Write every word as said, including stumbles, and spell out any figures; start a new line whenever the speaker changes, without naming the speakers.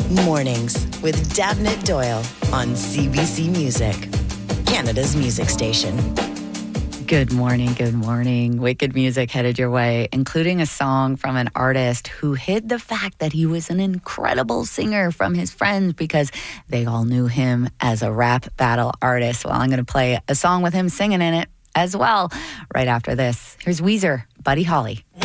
Mornings with Dabnett Doyle on C B C Music, Canada's music station.
Good morning, good morning. Wicked music headed your way, including a song from an artist who hid the fact that he was an incredible singer from his friends because they all knew him as a rap battle artist. Well, I'm going to play a song with him singing in it as well right after this. Here's Weezer, Buddy Holly.